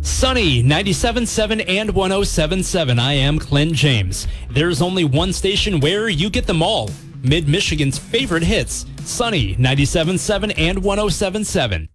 Sunny 97.7 and 107.7. I am Clint James. There's only one station where you get them all. Mid-Michigan's favorite hits. Sunny 97.7 and 107.7.